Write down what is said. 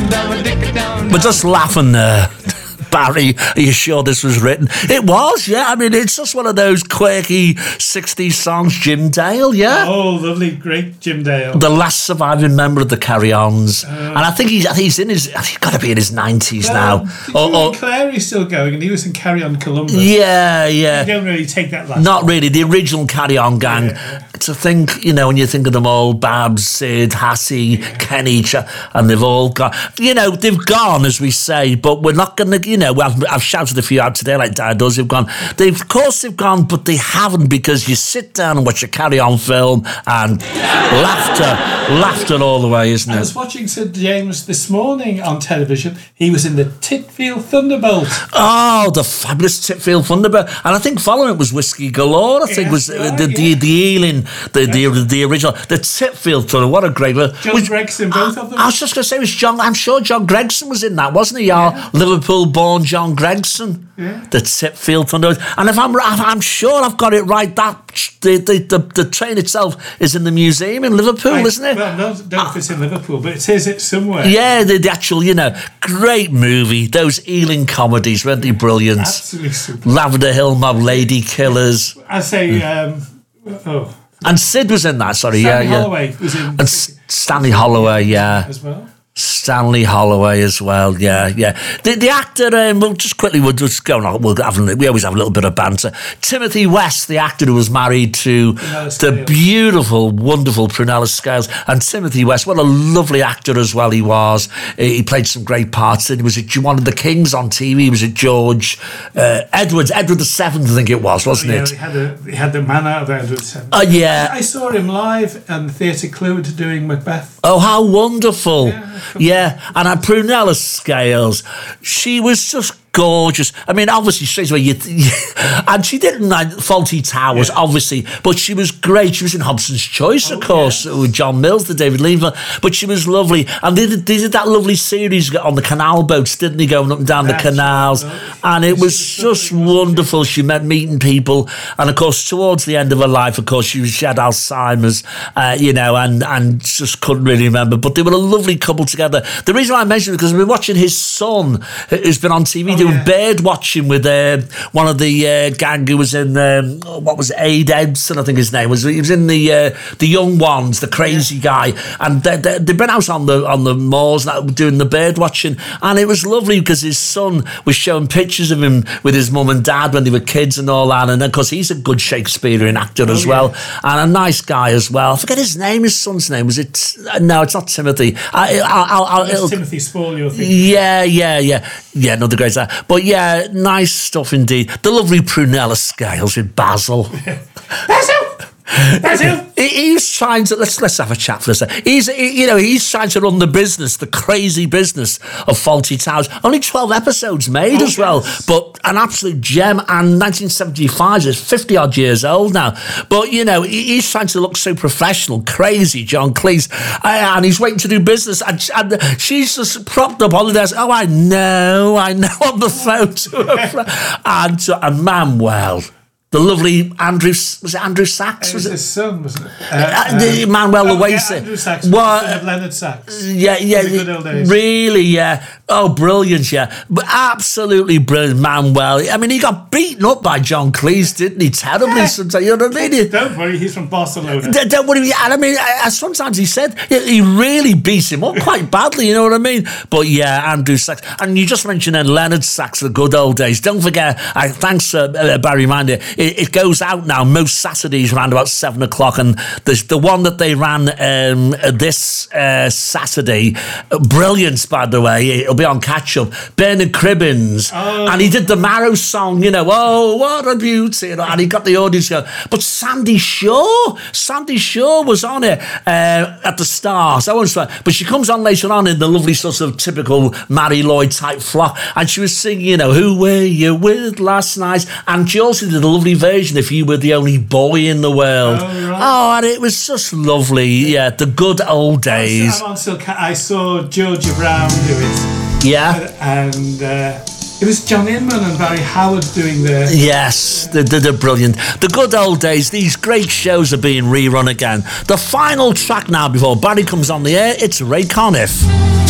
We're just laughing there. Barry, are you sure this was written? It was, yeah. I mean, it's just one of those quirky 60s songs. Jim Dale, yeah. Oh, lovely, great Jim Dale. The last surviving member of the Carry-Ons. And I think he's in his, he's got to be in his 90s now. Clary's still going, and he was in Carry On Columbus. Yeah. You don't really take that last Not really. The original Carry-On gang. Yeah. To think, when you think of them all, Babs, Sid, Hattie, Kenny, and they've all gone. They've gone, as we say, but we're not going to, I've shouted a few out today like Dad does. Of course they've gone, but they haven't, because you sit down and watch a Carry-On film and laughter all the way, isn't it? I was watching Sir James this morning on television. He was in the Titfield Thunderbolt. Oh, the fabulous Titfield Thunderbolt. And I think following it was Whiskey Galore, I think was the Ealing, the original, the Titfield Thunderbolt. What a great... John Gregson, both of them. I was just going to say, I'm sure John Gregson was in that, wasn't he? Liverpool-born John Gregson. Yeah. The Titfield Thunderbolt. And if I'm sure I've got it right, that the train itself is in the museum in Liverpool, isn't it? Well, no, don't know if it's in Liverpool, but it says it somewhere. Yeah, the actual, great movie. Those Ealing comedies, weren't they brilliant? Absolutely super. Lavender Hill Mob, Lady Killers. I say, and Sid was in that, sorry. Stanley Holloway was in. And Stanley Holloway, yeah. As well. Stanley Holloway as well, yeah. The actor, we'll just go on. We always have a little bit of banter. Timothy West, the actor who was married to the beautiful, wonderful Prunella Scales, and Timothy West, what a lovely actor as well he was. He played some great parts. He was at one of the Kings on TV. He was at George Edward VII, I think it was, wasn't it? He had the man out of Edward VII. Oh, yeah. I saw him live in Theatre Clwyd doing Macbeth. Oh, how wonderful. Yeah, and at Prunella Scales, she was just gorgeous. I mean, obviously, straight away, and she didn't like Fawlty Towers, obviously, but she was great. She was in Hobson's Choice, of course, with John Mills, the David Lean, but she was lovely. And they did that lovely series on the canal boats, didn't they, going up and down the canals? And it was just wonderful. She met meeting people. And, of course, towards the end of her life, of course, she had Alzheimer's, and just couldn't really remember. But they were a lovely couple together. The reason why I mentioned it, because we've been watching his son, who's been on TV doing bird watching with one of the gang who was in what was it, Aid Edson, I think his name was. He was in the Young Ones, the crazy guy, and they've been out on the moors doing the bird watching, and it was lovely because his son was showing pictures of him with his mum and dad when they were kids and all that, and of course he's a good Shakespearean actor as well, and a nice guy as well. I forget his name. His son's name was it? No, it's not Timothy. It's Timothy Spall, you're thinking. Yeah, another great guy. But yeah, nice stuff indeed. The lovely Prunella Scales with Basil. That's him. He's trying to let's have a chat for a second. He's trying to run the business, the crazy business of Fawlty Towers. Only 12 episodes made as well, but an absolute gem. And 1975 is 50 odd years old now. But he's trying to look so professional, crazy, John Cleese, and he's waiting to do business. And she's just propped up on the desk. Oh, I know on the phone to her friend. And Manuel. The lovely Andrew Sachs? Was it his son, wasn't it? Manuel Oasis. Andrew Sachs, of Leonard Sachs. Yeah. The good old days. Really, yeah. Oh, brilliant, yeah. But absolutely brilliant, Manuel. I mean, he got beaten up by John Cleese, didn't he? Terribly sometimes. You know what I mean? Don't worry, he's from Barcelona. Don't worry. And I mean, sometimes he said he really beat him up quite badly, you know what I mean? But yeah, Andrew Sachs. And you just mentioned Leonard Sachs, the good old days. Don't forget, thanks, Barry Reminder. It goes out now most Saturdays around about 7 o'clock, and there's the one that they ran this Saturday, brilliant, by the way. It'll be on Catch Up. Bernard Cribbins, and he did the Marrow song, oh, what a beauty, and he got the audience going. But Sandy Shaw was on it at the start. But she comes on later on in the lovely sort of typical Mary Lloyd type flock, and she was singing, who were you with last night? And she also did a lovely version, If You Were the Only Boy in the World. And it was just lovely. Yeah, the good old days. I saw Georgia Brown do it. Yeah. And it was John Inman and Barry Howard doing the... Yes, they're brilliant. The good old days, these great shows are being rerun again. The final track now before Barry comes on the air, it's Ray Conniff.